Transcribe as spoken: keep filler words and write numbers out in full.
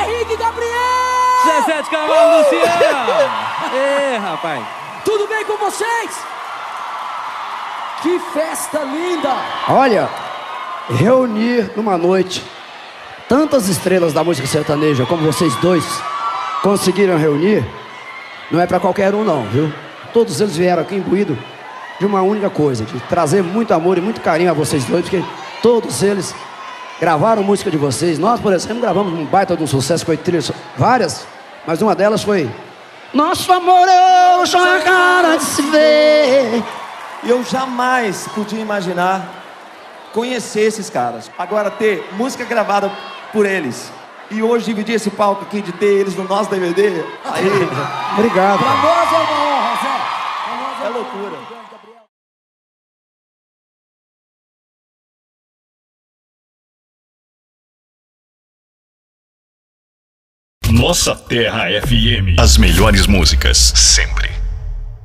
Henrique Gabriel! Zezé de Camargo, Luciano! Ê, rapaz! Tudo bem com vocês? Que festa linda! Olha, reunir numa noite tantas estrelas da música sertaneja como vocês dois conseguiram reunir, não é pra qualquer um não, viu? Todos eles vieram aqui imbuídos de uma única coisa, de trazer muito amor e muito carinho a vocês dois, porque todos eles gravaram música de vocês. Nós, por exemplo, gravamos um baita de um sucesso com oito trilhas, várias, mas uma delas foi Nosso Amor é hoje a cara de se ver. E eu jamais podia imaginar conhecer esses caras. Agora ter música gravada por eles e hoje dividir esse palco aqui, de ter eles no nosso D V D. Aí, obrigado. Pra nós é uma honra, Zé. Pra nós é loucura. Nossa Terra F M. As melhores músicas, sempre.